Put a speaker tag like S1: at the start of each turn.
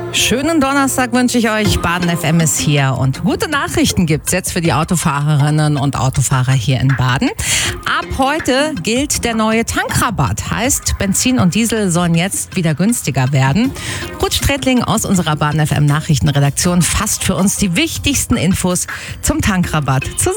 S1: Schönen Donnerstag wünsche ich euch. Baden FM ist hier und gute Nachrichten gibt's jetzt für die Autofahrerinnen und Autofahrer hier in Baden. Ab heute gilt der neue Tankrabatt. Heißt, Benzin und Diesel sollen jetzt wieder günstiger werden. Ruth Strätling aus unserer Baden FM Nachrichtenredaktion fasst für uns die wichtigsten Infos zum Tankrabatt zusammen.